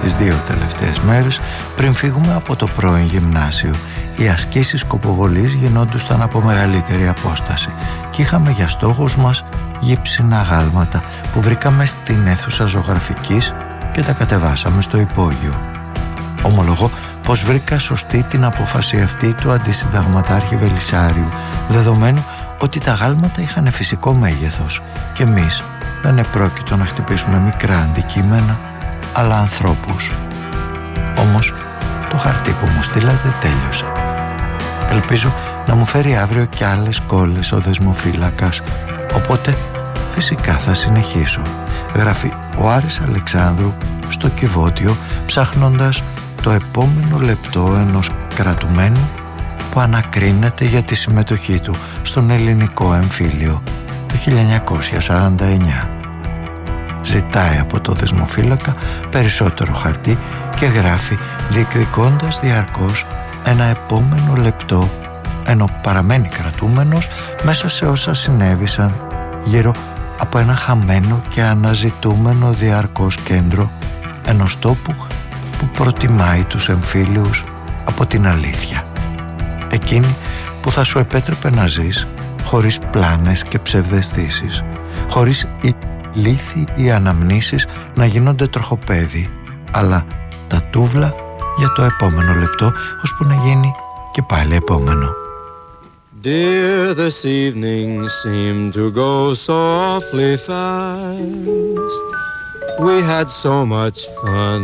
τις 2 τελευταίες μέρες πριν φύγουμε από το πρώην γυμνάσιο. Οι ασκήσεις σκοποβολής γινόντουσαν από μεγαλύτερη απόσταση και είχαμε για στόχους μας γύψινα γάλματα που βρήκαμε στην αίθουσα ζωγραφικής και τα κατεβάσαμε στο υπόγειο. Ομολογώ πως βρήκα σωστή την απόφαση αυτή του αντισυνταγματάρχη Βελισσάριου, δεδομένου ότι τα γάλματα είχαν φυσικό μέγεθος και εμείς δεν επρόκειτο να χτυπήσουμε μικρά αντικείμενα, αλλά ανθρώπους. Όμως το χαρτί που μου στείλατε τέλειωσε. Ελπίζω να μου φέρει αύριο κι άλλες κόλλες ο δεσμοφύλακας, οπότε φυσικά θα συνεχίσω. Γράφει ο Άρης Αλεξάνδρου στο Κιβώτιο, ψάχνοντας το επόμενο λεπτό ενός κρατουμένου που ανακρίνεται για τη συμμετοχή του στον ελληνικό εμφύλιο το 1949. Ζητάει από το δεσμοφύλακα περισσότερο χαρτί και γράφει διεκδικώντας διαρκώς ένα επόμενο λεπτό, ενώ παραμένει κρατούμενος μέσα σε όσα συνέβησαν γύρω από ένα χαμένο και αναζητούμενο διαρκώς κέντρο ενός τόπου που προτιμάει τους εμφύλιους από την αλήθεια. Εκείνη που θα σου επέτρεπε να ζεις χωρίς πλάνες και ψευδαισθήσεις, χωρίς οι λύθοι ή αναμνήσεις να γίνονται τροχοπέδι, αλλά τα τούβλα για το επόμενο λεπτό, ώσπου να γίνει και πάλι επόμενο. Dear, this evening seemed to go softly fast. We had so much fun